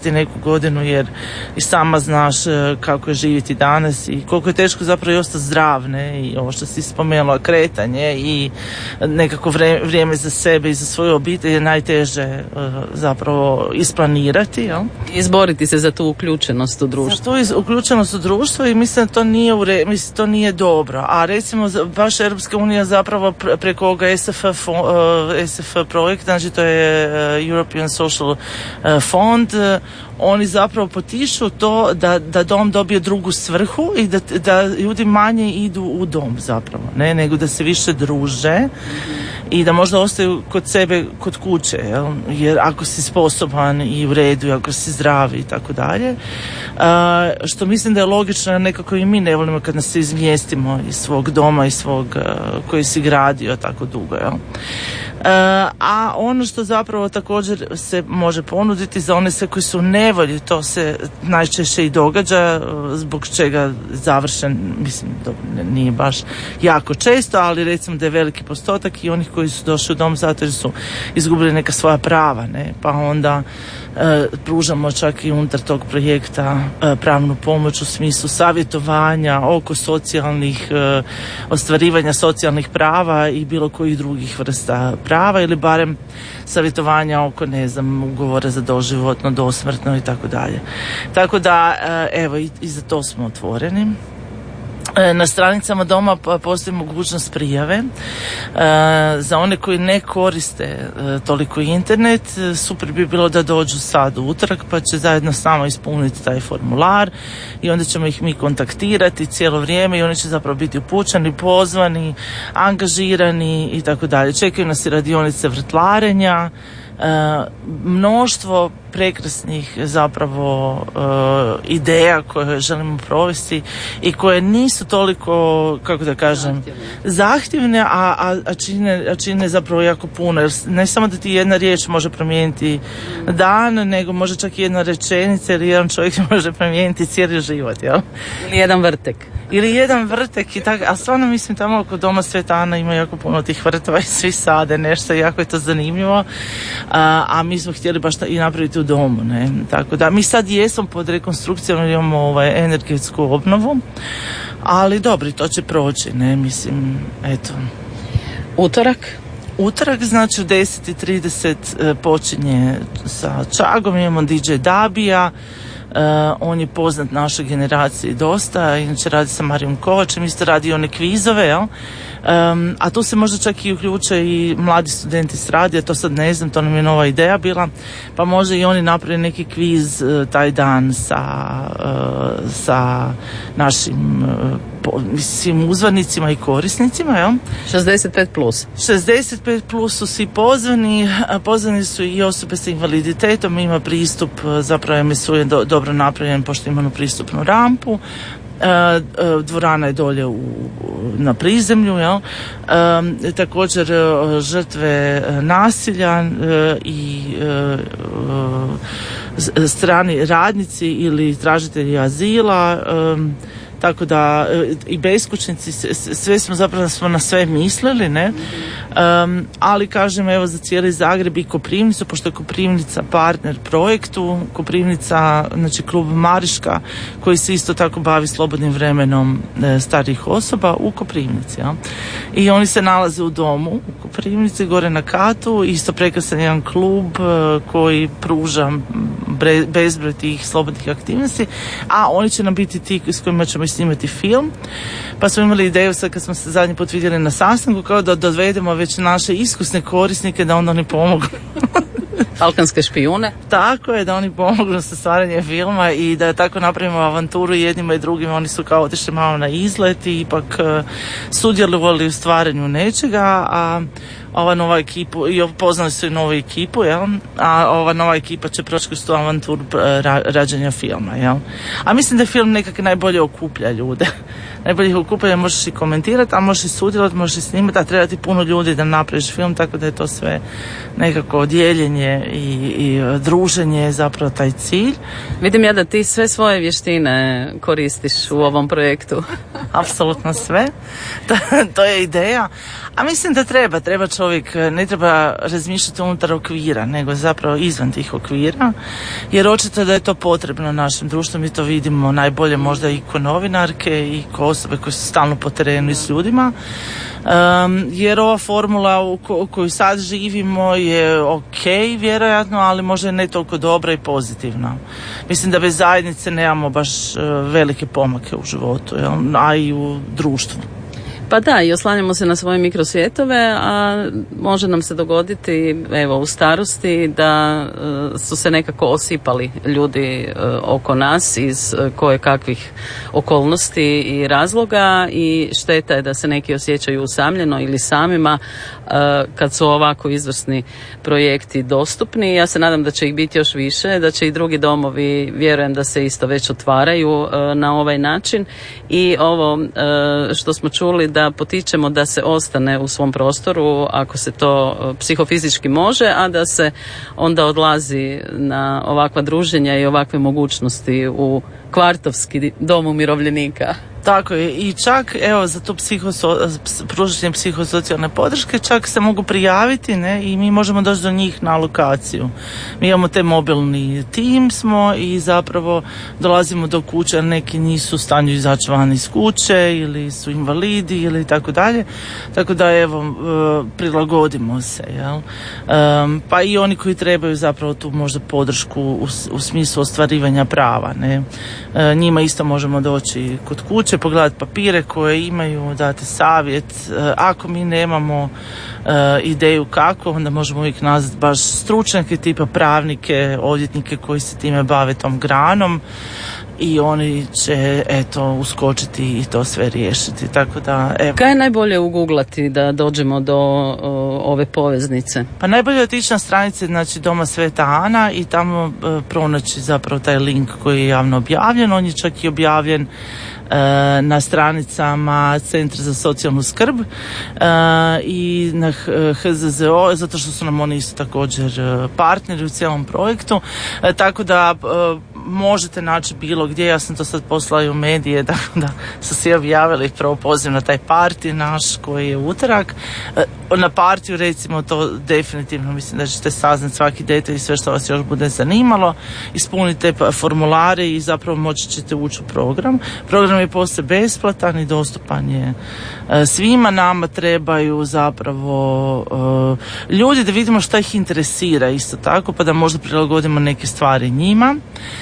neku godinu, jer i sama znaš kako je živjeti danas i koliko je teško zapravo i ostati zdrav, ne? I ovo što si spomenula, kretanje i nekako vrijeme za sebe i za svoju obitelj je najteže zapravo isplanirati, jel? Izboriti se za tu uključenost u društvo. Za tu uključenost u društvo i mislim da to nije to nije dobro. A recimo baš Europska unija zapravo preko ovoga SF projekt, znači to je European Social Fond, oni zapravo potiču to da dom dobije drugu svrhu i da ljudi manje idu u dom zapravo, ne, nego da se više druže i da možda ostaju kod sebe, kod kuće, jel? Jer ako si sposoban i u redu i ako si zdrav i tako dalje, što mislim da je logično, nekako i mi ne volimo kad nas se izmjestimo iz svog doma, iz svog koji si gradio tako dugo, jel? A ono što zapravo također se može ponuditi za one sve koji su u nevolji, to se najčešće i događa, zbog čega završen, mislim, nije baš jako često, ali recimo da je veliki postotak i onih koji su došli u dom zato jer su izgubili neka svoja prava, ne? Pa onda pružamo čak i unutar tog projekta pravnu pomoć u smislu savjetovanja oko socijalnih ostvarivanja socijalnih prava i bilo kojih drugih vrsta prava ili barem savjetovanja oko, ne znam, ugovora za doživotno, dosmrtno i tako dalje. Tako da, evo, i za to smo otvoreni. Na stranicama doma postoji mogućnost prijave. Za one koji ne koriste toliko internet, super bi bilo da dođu sad u utorak pa će zajedno s nama ispuniti taj formular i onda ćemo ih mi kontaktirati cijelo vrijeme i oni će zapravo biti upućeni, pozvani, angažirani i tako dalje. Čekaju nas i radionice vrtlarenja, mnoštvo prekrasnih zapravo ideja koje želimo provesti i koje nisu toliko, kako da kažem, zahtjevne, a čine zapravo jako puno. Jer ne samo da ti jedna riječ može promijeniti dan, nego može čak i jedna rečenica ili jedan čovjek može promijeniti cijeli život, jel? Ili jedan vrtek i tako, a stvarno mislim tamo oko doma Sveta Ana ima jako puno tih vrtova i svi sade nešto, jako je to zanimljivo, a mi smo htjeli baš i napraviti u domu, ne, tako da mi sad jesmo pod rekonstrukcijom, imamo energetsku obnovu, ali dobro, to će proći, ne, mislim, eto. Utorak, znači u 10:30 počinje sa Čagom, imamo DJ Dabija. On je poznat našoj generaciji dosta, inače radi sa Marijom Kovačem, isto radi one kvizove, jel? A tu se možda čak i uključe i mladi studenti s radija, to sad ne znam, to nam je nova ideja bila, pa možda i oni naprave neki kviz taj dan sa našim svim uzvanicima i korisnicima, jel? 65 plus su svi pozvani su i osobe sa invaliditetom, ima pristup, zapravo MSU je dobro napravljen pošto ima pristupnu rampu, dvorana je dolje na prizemlju, jel? Također žrtve nasilja i strani radnici ili tražitelji azila, tako da i beskućnici, sve smo zapravo na sve mislili, ne? Ali kažem, evo, za cijeli Zagreb i Koprivnicu, pošto je Koprivnica partner projektu, Koprivnica, znači klub Mariška, koji se isto tako bavi slobodnim vremenom starijih osoba u Koprivnici, ja? I oni se nalaze u domu u Koprivnici, gore na katu, isto prekrasan jedan klub koji pruža bezbroj tih slobodnih aktivnosti, a oni će nam biti ti s kojima ćemo snimati film. Pa smo imali ideju sad kad smo se zadnji put vidjeli na sastanku, kao da dovedemo već naše iskusne korisnike da onda oni pomogu. Balkanske špijune. Tako je, da oni pomognu sa stvaranjem filma i da tako napravimo avanturu jednima i drugima. Oni su kao otišli malo na izlet i ipak sudjelovali u stvaranju nečega, a ova nova ekipa, i upoznali su i novu ekipu, jel? A ova nova ekipa će proći kroz tu avanturu rađenja filma, jel? A mislim da film nekako najbolje okuplja ljude. Najbolje ih okuplja, možeš i komentirati, a možeš i sudjelovati, možeš i snimati, a treba ti puno ljudi da napraviš film, tako da je to sve nekako dijeljenje i druženje, zapravo taj cilj. Vidim ja da ti sve svoje vještine koristiš u ovom projektu. Apsolutno sve. To je ideja. A mislim da treba čovjek čovjek ne treba razmišljati unutar okvira, nego zapravo izvan tih okvira, jer očito da je to potrebno našem društvu. Mi to vidimo najbolje možda i ko novinarke i ko osobe koje su stalno po terenu i s ljudima. Jer ova formula u kojoj sad živimo je ok, vjerojatno, ali možda ne toliko dobra i pozitivna. Mislim da bez zajednice nemamo baš velike pomake u životu, a i u društvu. Pa da, i oslanjamo se na svoje mikrosvjetove, a može nam se dogoditi, evo, u starosti da su se nekako osipali ljudi oko nas iz kojekakvih okolnosti i razloga i šteta je da se neki osjećaju usamljeno ili samima kad su ovako izvrsni projekti dostupni. Ja se nadam da će ih biti još više, da će i drugi domovi, vjerujem da se isto već otvaraju na ovaj način i ovo što smo čuli da potičemo da se ostane u svom prostoru ako se to psihofizički može, a da se onda odlazi na ovakva druženja i ovakve mogućnosti u kvartovski dom umirovljenika. Tako je, i čak evo za tu pružanje psihosocijalne podrške čak se mogu prijaviti, ne, i mi možemo doći do njih na lokaciju. Mi imamo te mobilni tim smo i zapravo dolazimo do kuće, neki nisu u stanju izaći van iz kuće ili su invalidi ili tako dalje, tako da evo prilagodimo se, jel? Pa i oni koji trebaju zapravo tu možda podršku u smislu ostvarivanja prava, ne. Njima isto možemo doći kod kuće, pogledati papire koje imaju, dati savjet. Ako mi nemamo ideju kako, onda možemo uvijek nazvati baš stručnjake tipa pravnike, odvjetnike koji se time bave tom granom i oni će uskočiti i to sve riješiti. Tako da, evo. Kaj je najbolje uguglati da dođemo do ove poveznice? Pa najbolje je otići na stranice, znači, Doma Sveta Ana i tamo pronaći zapravo taj link koji je javno objavljen. On je čak i objavljen na stranicama Centra za socijalnu skrb i na HZZO, zato što su nam oni isto također partneri u cijelom projektu, tako da možete naći bilo gdje. Ja sam to sad poslala i u medije, da su svi objavili prvo poziv na taj parti naš koji je utorak. Na partiju recimo to definitivno mislim da ćete saznati svaki detalj i sve što vas još bude zanimalo. Ispunite formulare i zapravo moći ćete ući u program. Program je poslije besplatan i dostupan je svima. Nama trebaju zapravo ljudi da vidimo šta ih interesira isto tako, pa da možda prilagodimo neke stvari njima.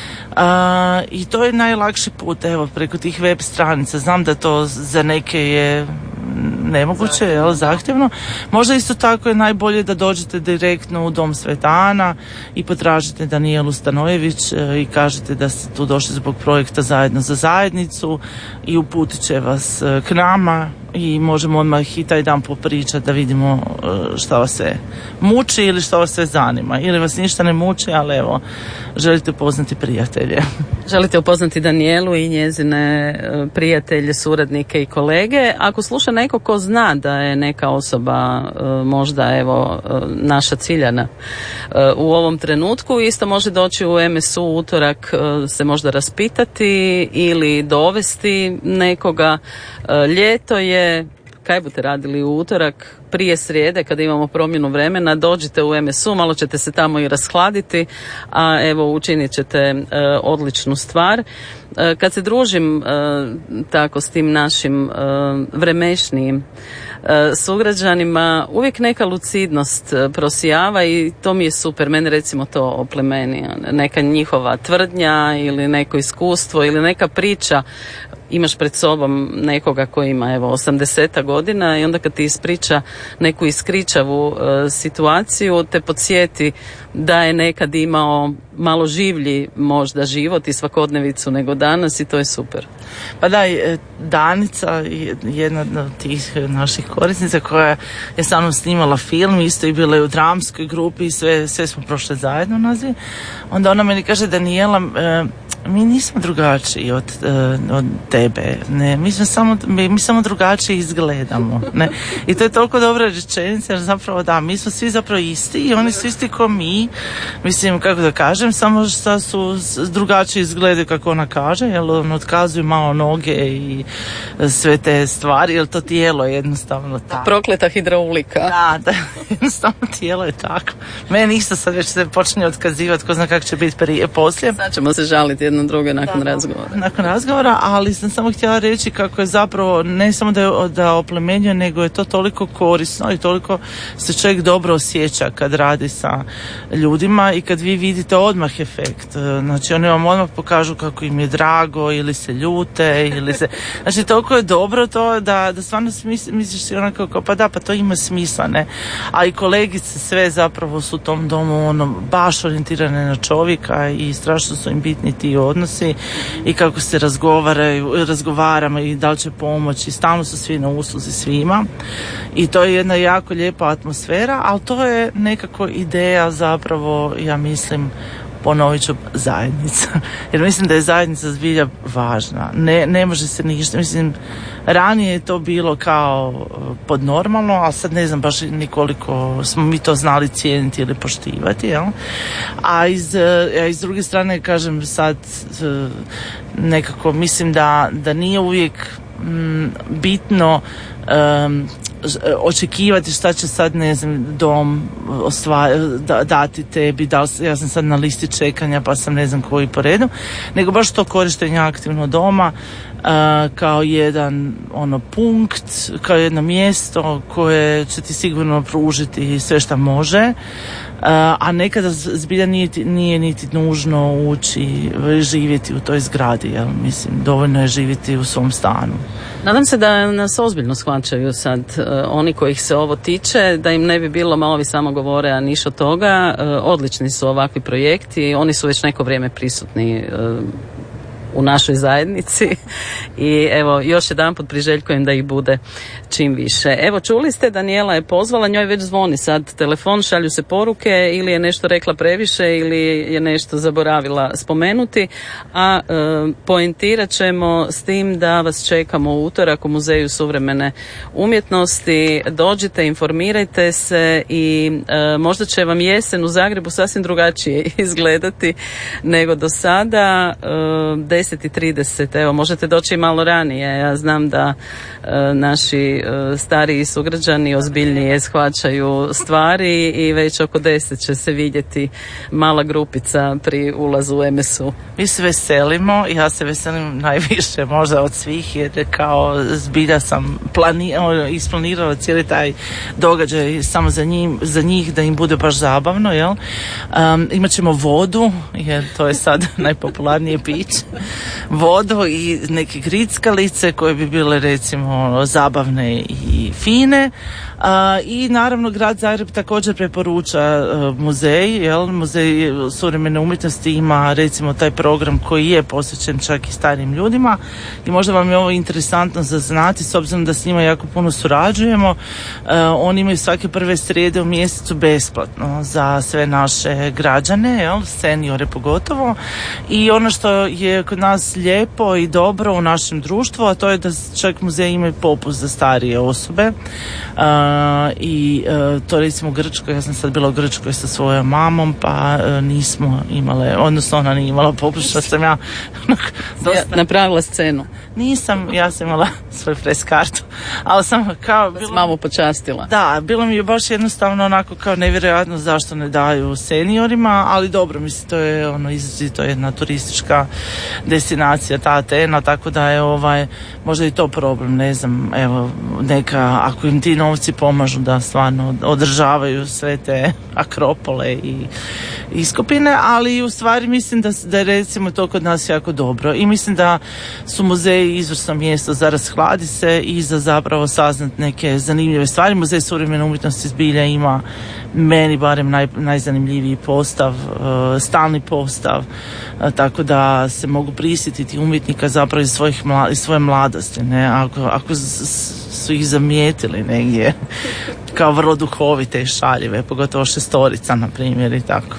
I to je najlakši put, evo, preko tih web stranica. Znam da to za neke je nemoguće, zahtjevno. Možda isto tako je najbolje da dođete direktno u Dom Sveta Ana i potražite Danijelu Stanojević i kažete da ste tu došli zbog projekta Zajedno za zajednicu i uputit će vas k nama i možemo odmah i taj dan popričati da vidimo šta vas sve muči ili šta vas sve zanima. Ili vas ništa ne muči, ali evo, želite upoznati prijatelje. Želite upoznati Danijelu i njezine prijatelje, suradnike i kolege. Ako sluša neko ko zna da je neka osoba možda evo naša ciljana u ovom trenutku, isto može doći u MSU utorak se možda raspitati ili dovesti nekoga. Ljeto je, kaj budete radili u utorak? Prije srijede kada imamo promjenu vremena dođite u MSU, malo ćete se tamo i rashladiti, a evo učinit ćete odličnu stvar. Kad se družim tako s tim našim vremešnijim sugrađanima, uvijek neka lucidnost prosijava i to mi je super. Mene recimo to oplemeni, neka njihova tvrdnja ili neko iskustvo ili neka priča. Imaš pred sobom nekoga koji ima evo 80 godina i onda kad ti ispriča neku iskričavu situaciju, te podsjeti da je nekad imao malo življi možda život i svakodnevicu nego danas i to je super. Pa da, Danica je jedna od tih naših korisnica koja je sa mnom snimala film, isto i bila je u dramskoj grupi i sve smo prošle zajedno naziv. Onda ona meni kaže, Danijela, mi nismo drugačiji od tebe, ne, mi samo drugačije izgledamo, ne, i to je toliko dobra rečenica, jer zapravo da, mi smo svi zapravo isti i oni su isti ko mi, mislim, kako da kažem, samo što su drugačije izgledaju, kako ona kaže, jer on otkazuju malo noge i sve te stvari, jer to tijelo je jednostavno tako. Prokleta hidraulika. Da, jednostavno tijelo je tako. Meni isto sad već se počinje otkazivati, ko zna kako će biti poslije. Sad ćemo se žaliti jedno druge nakon razgovora. Nakon razgovora, ali sam samo htjela reći kako je zapravo, ne samo da oplemenjuje, nego je to toliko korisno i toliko se čovjek dobro osjeća kad radi sa ljudima i kad vi vidite odmah efekt. Znači oni vam odmah pokažu kako im je drago ili se ljute ili se... Znači toliko je dobro to da stvarno misliš si onako kao pa da, pa to ima smisla, ne? A i kolegice sve zapravo su u tom domu baš orijentirane na čovjeka i strašno su im bitni ti odnosi i kako se razgovaramo i da li će pomoći, stalno su svi na usluzi svima i to je jedna jako lijepa atmosfera, ali to je nekako ideja zapravo, ja mislim, ponovit ću, zajednica. Jer mislim da je zajednica zbilja važna. Ne može se ništa, mislim, ranije je to bilo kao podnormalno, ali sad ne znam baš ni koliko smo mi to znali cijeniti ili poštivati, jel? A iz druge strane, kažem, sad nekako mislim da nije uvijek bitno očekivati šta će sad, ne znam, dom dati tebi, ja sam sad na listi čekanja pa sam ne znam koji po redu, nego baš to korištenje aktivno doma kao jedan punkt, kao jedno mjesto koje će ti sigurno pružiti sve što može, a nekada zbilja nije niti nužno ući živjeti u toj zgradi, jel? Mislim, dovoljno je živjeti u svom stanu. Nadam se da nas ozbiljno shvaćaju sad oni kojih se ovo tiče, da im ne bi bilo malo ovi samo govore, a niš od toga. Odlični su ovakvi projekti, oni su već neko vrijeme prisutni u našoj zajednici i evo još jedanput priželjkujem da ih bude čim više. Evo, čuli ste, Danijela je pozvala, njoj već zvoni sad telefon, šalju se poruke, ili je nešto rekla previše ili je nešto zaboravila spomenuti, a poentirat ćemo s tim da vas čekamo u utorak u Muzeju suvremene umjetnosti. Dođite, informirajte se i možda će vam jesen u Zagrebu sasvim drugačije izgledati nego do sada. 10:30, evo, možete doći malo ranije. Ja znam da naši stariji sugrađani ozbiljnije shvaćaju stvari i već oko 10 će se vidjeti mala grupica pri ulazu u MSU. Mi se veselimo, ja se veselim najviše možda od svih, jer kao zbilja sam isplanirala cijeli taj događaj samo za njih da im bude baš zabavno, jel? Imat ćemo vodu, jer to je sad najpopularnije piće. Vodu i neke grickalice koje bi bile recimo zabavne i fine. I naravno grad Zagreb također preporuča muzej, jel? Muzej suvremene umjetnosti ima recimo taj program koji je posvećen čak i starijim ljudima i možda vam je ovo interesantno za znati s obzirom da s njima jako puno surađujemo. Oni imaju svake prve srijede u mjesecu besplatno za sve naše građane, jel? Seniore pogotovo, i ono što je kod nas lijepo i dobro u našem društvu, a to je da čak muzej imaju popust za starije osobe. I to recimo u Grčkoj, ja sam sad bila u Grčkoj sa svojom mamom pa nismo imale, odnosno ona nije imala popust, što sam ja dosta... napravila scenu. Nisam, ja sam imala svoj pres kartu, ali sam kao... Bilo... mamu počastila. Da, bilo mi je baš jednostavno onako kao nevjerojatno zašto ne daju seniorima, ali dobro, mislim, to je izrazito jedna turistička destinacija, ta Atena, tako da je možda i to problem, ne znam, evo, neka, ako im ti novci pomažu da stvarno održavaju sve te akropole i iskopine, ali u stvari mislim da je recimo to kod nas jako dobro i mislim da su muzeji izvrsno mjesto za rashladi se i za zapravo saznat neke zanimljive stvari. Muzej suvremene umjetnosti zbilja ima meni barem najzanimljiviji postav, stalni postav, tako da se mogu prisjetiti umjetnika zapravo iz svoje mladosti, ne? Ako su ih zamijetili negdje kao vrlo duhovite i šaljive, pogotovo šestorica na primjer i tako.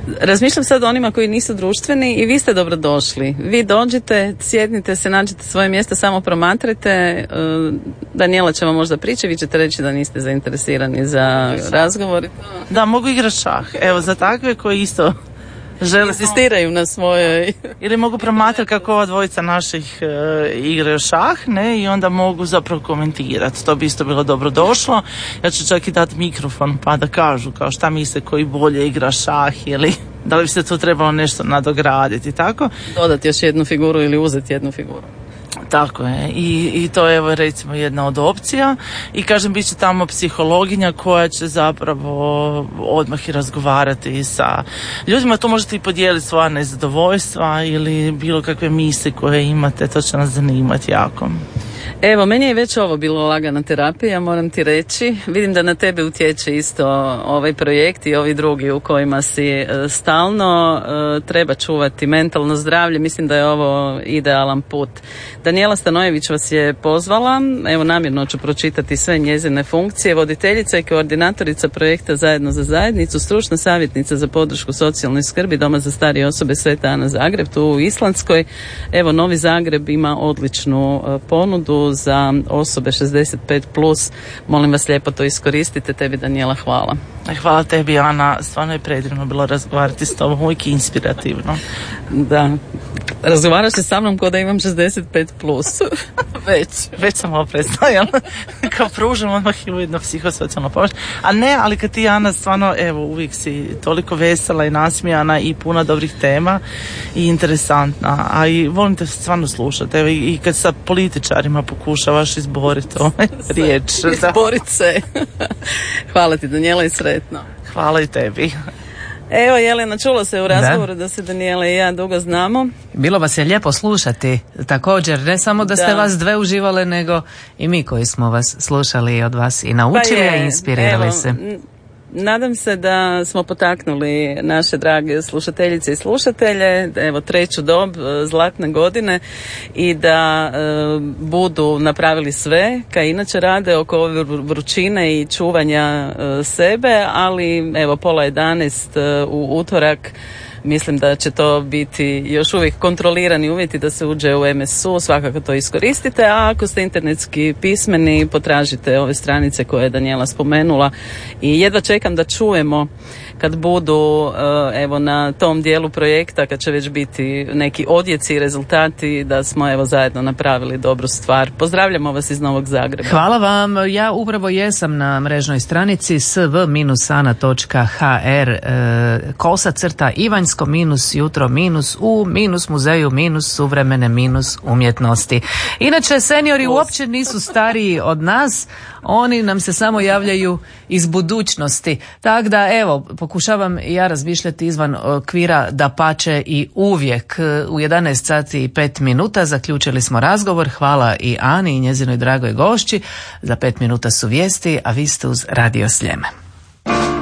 Razmišljam sad o onima koji nisu društveni i vi ste dobrodošli. Vi dođite, sjednite se, nađete svoje mjesto, samo promatrajte. Daniela će vam možda prići, vi ćete reći da niste zainteresirani za razgovor. Da, mogu igrati šah. Evo, za takve koji isto žele insistiraju na svojoj... Ili mogu promatrati kako ova dvojica naših igraju šah, ne, i onda mogu zapravo komentirati. To bi isto bilo dobro došlo. Ja ću čak i dati mikrofon pa da kažu kao šta misle koji bolje igra šah ili da li bi se tu trebalo nešto nadograditi, tako? Dodati još jednu figuru ili uzeti jednu figuru. Tako je. I to je evo recimo jedna od opcija i kažem bit će tamo psihologinja koja će zapravo odmah i razgovarati sa ljudima. To možete i podijeliti svoja nezadovoljstva ili bilo kakve misli koje imate, to će nas zanimati jako. Evo, meni je već ovo bilo lagana terapija, moram ti reći. Vidim da na tebe utječe isto ovaj projekt i ovi drugi u kojima si stalno. Treba čuvati mentalno zdravlje, mislim da je ovo idealan put. Daniela Stanojević vas je pozvala, evo namjerno ću pročitati sve njezine funkcije. Voditeljica i koordinatorica projekta Zajedno za zajednicu, stručna savjetnica za podršku socijalnoj skrbi Doma za starije osobe Sveta Ana Zagreb, tu u Islandskoj. Evo, Novi Zagreb ima odličnu ponudu za osobe 65+. Molim vas lijepo to iskoristite. Tebi, Daniela, hvala. Hvala tebi, Ana. Stvarno je predivno bilo razgovarati s tobom, uvijek inspirativno. Da. Razgovaraš se sa mnom kao da imam 65+. Već sam oprezna, jel? Kao pružam odmah i ujedno psihosocijalnu pomoć. A ne, ali kad ti, Ana, stvarno, evo, uvijek si toliko vesela i nasmijana i puna dobrih tema i interesantna. A i volim te stvarno slušati. Evo, i kad sa političarima pokušavaš izboriti riječ. Izboriti se. Hvala ti, Daniela, i sretno. Hvala i tebi. Evo, Jelena, čulo se u razgovoru da se Daniela i ja dugo znamo. Bilo vas je lijepo slušati, također, ne samo da ste vas dve uživale, nego i mi koji smo vas slušali i od vas i naučili, i inspirirali se. Nadam se da smo potaknuli naše drage slušateljice i slušatelje, evo, treću dob, zlatne godine, i da budu napravili sve kao inače rade oko ove vrućine i čuvanja sebe, ali evo 10:30 u utorak. Mislim da će to biti još uvijek kontrolirani uvjeti da se uđe u MSU, svakako to iskoristite, a ako ste internetski pismeni, potražite ove stranice koje je Daniela spomenula i jedva čekam da čujemo kad budu evo na tom dijelu projekta, kad će već biti neki odjeci i rezultati, da smo evo zajedno napravili dobru stvar. Pozdravljamo vas iz Novog Zagreba. Hvala vam, ja upravo jesam na mrežnoj stranici sv-ana.hr _Ivanjsko -jutro -u -muzeju -suvremene -umjetnosti. Inače, seniori uopće nisu stariji od nas, oni nam se samo javljaju iz budućnosti. Tako da, evo, pokušavam ja razmišljati izvan okvira, dapače i uvijek. U 11:05 zaključili smo razgovor. Hvala i Ani i njezinoj dragoj gošći. Za 5 minuta su vijesti, a vi ste uz Radio Sljeme.